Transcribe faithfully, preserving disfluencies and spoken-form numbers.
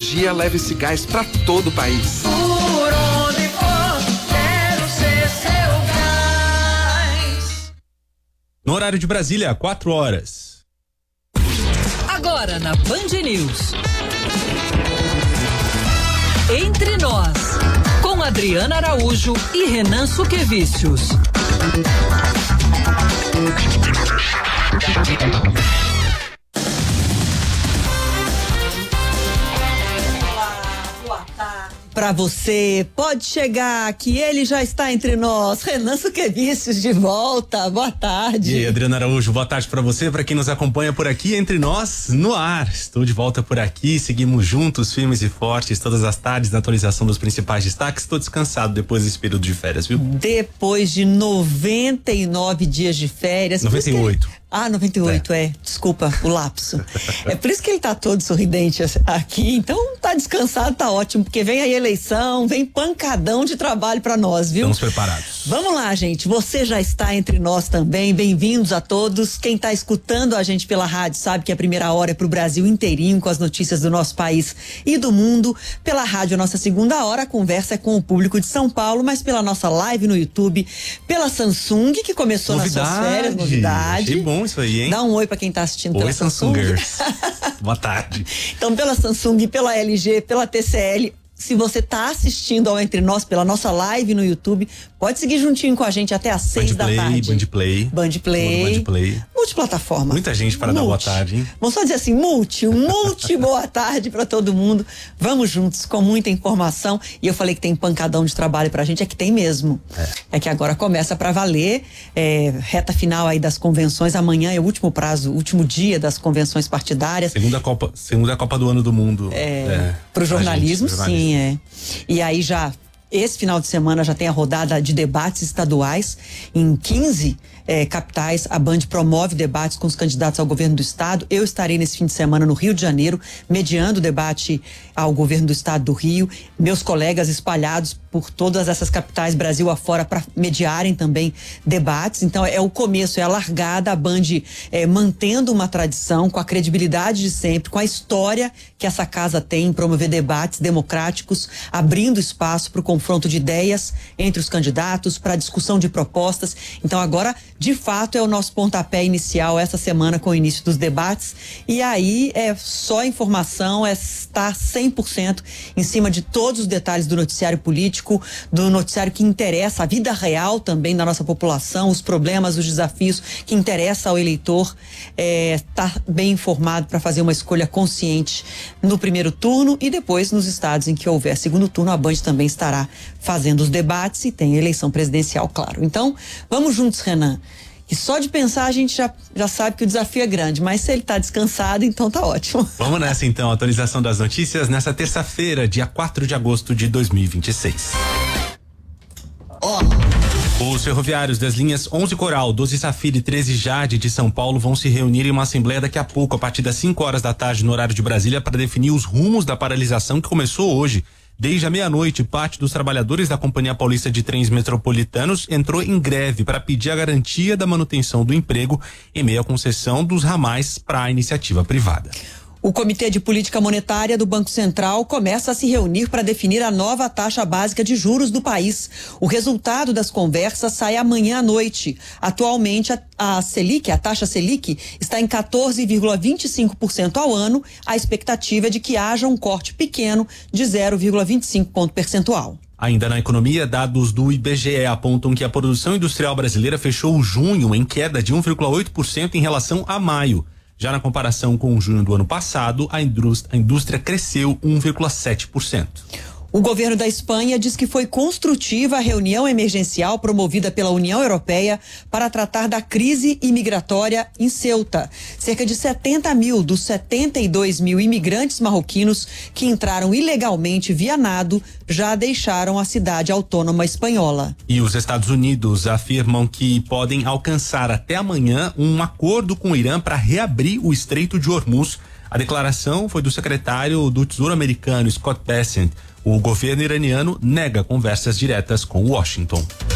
Energia leva esse gás para todo o país. Por onde for, quero ser seu gás. No horário de Brasília, quatro horas. Agora na Band News. Entre Nós, com Adriana Araújo e Renan Suquevicius. Pra você, pode chegar que ele já está entre nós. Renan Suquevicius de volta, boa tarde. E aí, Adriana Araújo, boa tarde pra você, pra quem nos acompanha por aqui, Entre Nós, no ar. Estou de volta por aqui, seguimos juntos, firmes e fortes, todas as tardes na atualização dos principais destaques. Estou descansado depois desse período de férias, viu? Depois de noventa e nove dias de férias. noventa e oito. Ah, noventa e oito, é. é. Desculpa o lapso. É por isso que ele tá todo sorridente aqui. Então, tá descansado, tá ótimo, porque vem a eleição, vem pancadão de trabalho pra nós, viu? Estamos preparados. Vamos lá, gente. Você já está entre nós também. Bem-vindos a todos. Quem tá escutando a gente pela rádio sabe que a primeira hora é pro Brasil inteirinho, com as notícias do nosso país e do mundo. Pela rádio, a nossa segunda hora, a conversa é com o público de São Paulo, mas pela nossa live no YouTube, pela Samsung, que começou novidade. nas suas férias, novidade. Achei bom isso aí, hein? Dá um oi pra quem tá assistindo oi, pela Samsung. Samsungers. Boa tarde. Então, pela Samsung, pela L G, pela T C L, se você tá assistindo ao Entre Nós pela nossa live no YouTube, pode seguir juntinho com a gente até às seis da tarde. Band Play, Band Play. Band Play. Multiplataforma. Muita gente para multi. Dar boa tarde, hein? Vamos só dizer assim, multi, um multi boa tarde para todo mundo. Vamos juntos com muita informação. E eu falei que tem pancadão de trabalho pra gente, é que tem mesmo. É, é que agora começa pra valer, é, reta final aí das convenções. Amanhã é o último prazo, o último dia das convenções partidárias. Segunda Copa, segunda Copa do Ano do Mundo. É, é pro jornalismo, gente, pro jornalismo, sim, é. E aí já, esse final de semana já tem a rodada de debates estaduais em quinze eh, capitais. A Band promove debates com os candidatos ao governo do estado. Eu estarei nesse fim de semana no Rio de Janeiro, mediando o debate ao governo do estado do Rio. Meus colegas espalhados por todas essas capitais, Brasil afora, para mediarem também debates. Então é o começo, é a largada, a Band eh, mantendo uma tradição, com a credibilidade de sempre, com a história que essa casa tem em promover debates democráticos, abrindo espaço para o confronto de ideias entre os candidatos, para a discussão de propostas. Então agora, de fato, é o nosso pontapé inicial essa semana com o início dos debates. E aí é só informação, é estar cem por cento em cima de todos os detalhes do noticiário político, do noticiário que interessa a vida real também da nossa população, os problemas, os desafios que interessam ao eleitor, é, estar bem informado para fazer uma escolha consciente no primeiro turno e depois nos estados em que houver segundo turno, a Band também estará fazendo os debates e tem eleição presidencial, claro. Então, vamos juntos, Renan. E só de pensar a gente já, já sabe que o desafio é grande, mas se ele tá descansado, então tá ótimo. Vamos nessa então, atualização das notícias nessa terça-feira, dia quatro de agosto de dois mil e vinte e seis. Ó. Oh. Os ferroviários das linhas onze Coral, doze Safira e treze Jade de São Paulo vão se reunir em uma assembleia daqui a pouco, a partir das cinco horas da tarde no horário de Brasília, para definir os rumos da paralisação que começou hoje. Desde a meia-noite, parte dos trabalhadores da Companhia Paulista de Trens Metropolitanos entrou em greve para pedir a garantia da manutenção do emprego em meio à concessão dos ramais para a iniciativa privada. O Comitê de Política Monetária do Banco Central começa a se reunir para definir a nova taxa básica de juros do país. O resultado das conversas sai amanhã à noite. Atualmente, a, a Selic, a taxa Selic, está em quatorze vírgula vinte e cinco por cento ao ano. A expectativa é de que haja um corte pequeno de zero vírgula vinte e cinco ponto percentual. Ainda na economia, dados do I B G E apontam que a produção industrial brasileira fechou junho em queda de um vírgula oito por cento em relação a maio. Já na comparação com o junho do ano passado, a indústria, a indústria cresceu um vírgula sete por cento. O governo da Espanha diz que foi construtiva a reunião emergencial promovida pela União Europeia para tratar da crise imigratória em Ceuta. Cerca de setenta mil dos setenta e dois mil imigrantes marroquinos que entraram ilegalmente via nado já deixaram a cidade autônoma espanhola. E os Estados Unidos afirmam que podem alcançar até amanhã um acordo com o Irã para reabrir o Estreito de Hormuz. A declaração foi do secretário do Tesouro americano, Scott Bessent. O governo iraniano nega conversas diretas com Washington.